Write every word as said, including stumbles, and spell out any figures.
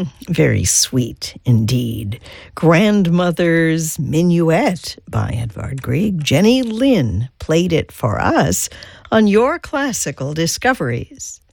Very sweet indeed. Grandmother's Minuet by Edvard Grieg. Jenny Lynn played it for us on Your Classical Discoveries.